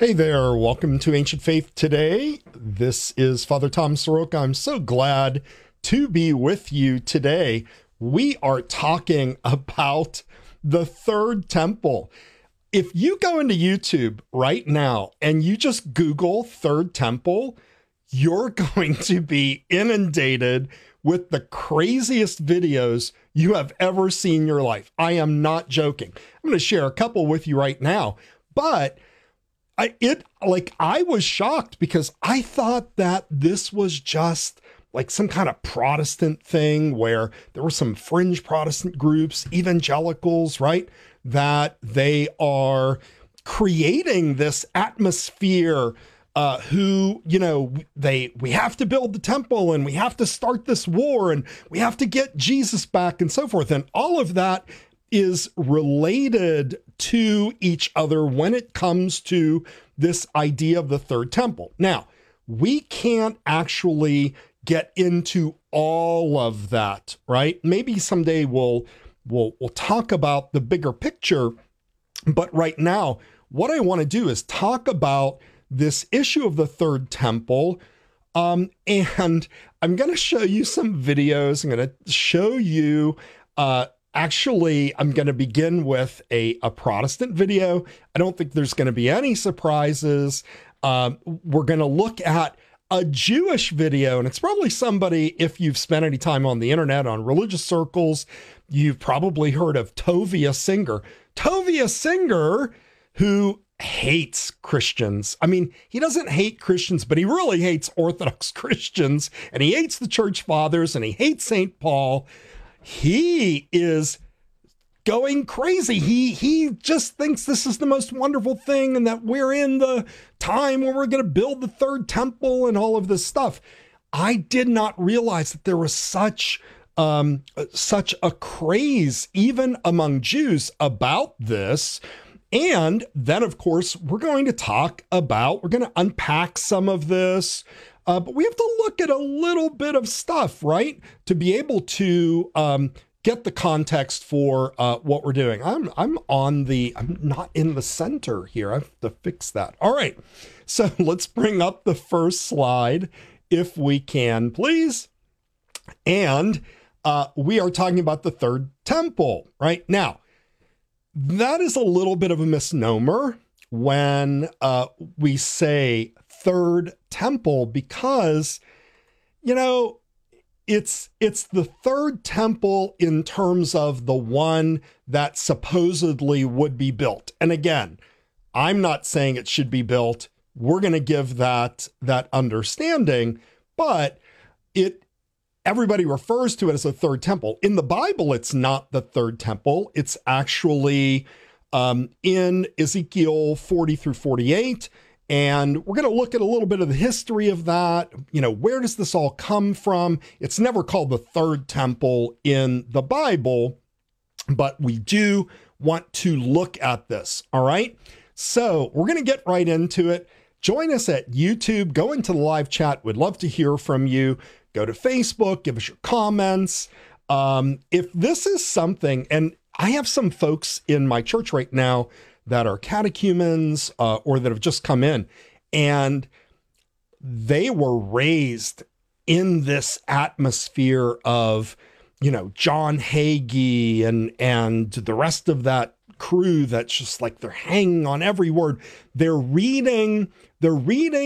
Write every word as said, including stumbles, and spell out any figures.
Hey there, welcome to Ancient Faith Today. This is Father Tom Soroka. I'm so glad to be with you today. We are talking about the Third Temple. If you go into YouTube right now and you just Google Third Temple, you're going to be inundated with the craziest videos you have ever seen in your life. I am not joking. I'm going to share a couple with you right now, but I, it like I was shocked because I thought that this was just like some kind of Protestant thing where there were some fringe Protestant groups, evangelicals, right? That they are creating this atmosphere uh, who, you know, they, we have to build the temple and we have to start this war and we have to get Jesus back and so forth. And all of that is related to each other when it comes to this idea of the Third Temple. Now, we can't actually get into all of that, right? Maybe someday we'll we'll we'll talk about the bigger picture, but right now, what I want to do is talk about this issue of the Third Temple, um, and I'm going to show you some videos. I'm going to show you. Uh, Actually, I'm going to begin with a, a Protestant video. I don't think there's going to be any surprises. Um, we're going to look at a Jewish video, and it's probably somebody, if you've spent any time on the internet, on religious circles, you've probably heard of Tovia Singer. Tovia Singer, who hates Christians. I mean, he doesn't hate Christians, but he really hates Orthodox Christians, and he hates the church fathers, and he hates Saint Paul. He is going crazy. He he just thinks this is the most wonderful thing and that we're in the time where we're going to build the Third Temple and all of this stuff. I did not realize that there was such um, such a craze even among Jews about this. And then, of course, we're going to talk about, we're going to unpack some of this. Uh, but we have to look at a little bit of stuff, right? To be able to um, get the context for uh, what we're doing. I'm I'm on the, I'm not in the center here. I have to fix that. All right. So let's bring up the first slide if we can, please. And uh, we are talking about the Third Temple, right? Now, that is a little bit of a misnomer when uh, we say Third Temple, because, you know, it's it's the Third Temple in terms of the one that supposedly would be built. And again, I'm not saying it should be built. We're going to give that that understanding, but it everybody refers to it as a Third Temple. In the Bible, it's not the Third Temple. It's actually um, in Ezekiel forty through forty-eight. And we're going to look at a little bit of the history of that. You know, where does this all come from? It's never called the Third Temple in the Bible, but we do want to look at this. All right. So we're going to get right into it. Join us at YouTube. Go into the live chat. We'd love to hear from you. Go to Facebook. Give us your comments. Um, if this is something, and I have some folks in my church right now that are catechumens uh, or that have just come in, and they were raised in this atmosphere of, you know, John Hagee and and the rest of that crew that's just like they're hanging on every word. They're reading, they're reading